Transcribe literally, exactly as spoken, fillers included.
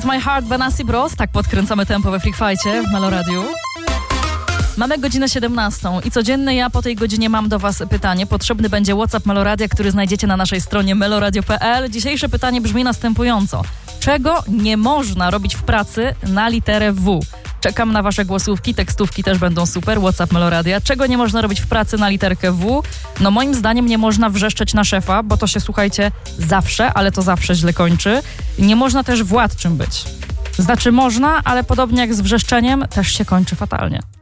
Beat My Heart, Benassi Bros. Tak podkręcamy tempo we Freak Fight'cie w Meloradiu. Mamy godzinę siedemnastą i codziennie ja po tej godzinie mam do was pytanie. Potrzebny będzie WhatsApp Meloradia, który znajdziecie na naszej stronie meloradio kropka p l. Dzisiejsze pytanie brzmi następująco. Czego nie można robić w pracy na literę W? Czekam na wasze głosówki, tekstówki też będą super, WhatsApp Meloradia. Czego nie można robić w pracy na literkę W? No moim zdaniem nie można wrzeszczeć na szefa, bo to się, słuchajcie, zawsze, ale to zawsze źle kończy. Nie można też władczym być. Znaczy można, ale podobnie jak z wrzeszczeniem też się kończy fatalnie.